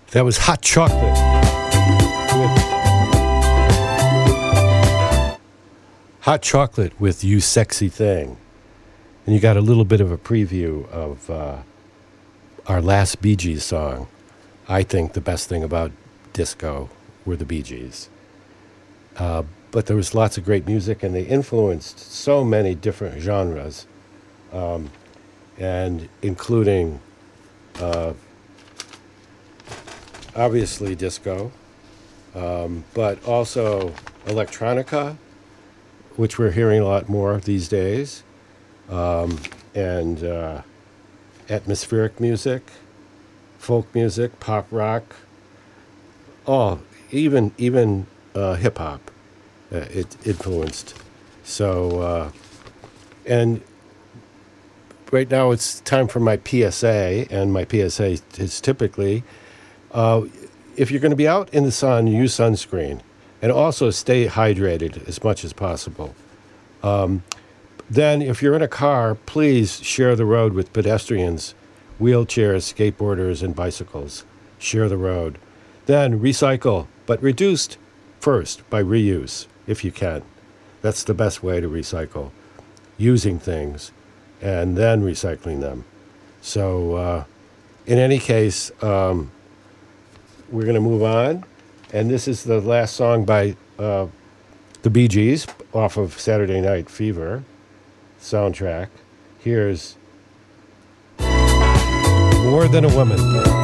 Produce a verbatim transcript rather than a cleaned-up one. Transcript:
That was Hot Chocolate with Hot Chocolate with You Sexy Thing. And you got a little bit of a preview of uh, our last Bee Gees song. I think the best thing about disco were the Bee Gees. Uh, but there was lots of great music, and they influenced so many different genres, um, and including uh, obviously disco, um, but also electronica, which we're hearing a lot more of these days, um, and uh, atmospheric music, folk music, pop rock, oh, even even uh, hip hop, uh, it influenced. So, uh, and right now it's time for my P S A, and my P S A is typically, uh, if you're going to be out in the sun, use sunscreen, and also stay hydrated as much as possible. Um, then, if you're in a car, please share the road with pedestrians, wheelchairs, skateboarders, and bicycles. Share the road. Then recycle, but reduced first by reuse, if you can. That's the best way to recycle, using things and then recycling them. So, uh, in any case, um, we're going to move on. And this is the last song by uh, the Bee Gees off of Saturday Night Fever soundtrack. Here's More Than a Woman.